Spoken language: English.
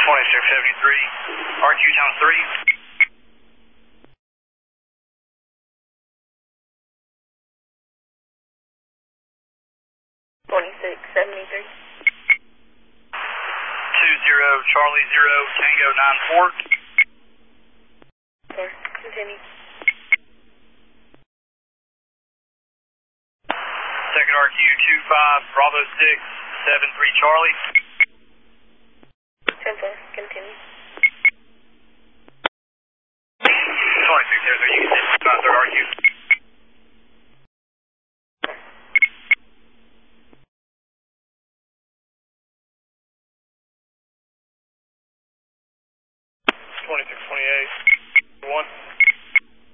2673, RQ times 3. 2673. 20 Charlie 0 Tango 94. Sir, continue. Second RQ 25 Bravo 6 73 Charlie. 10-4, continue. 2603, you can send my third RQ.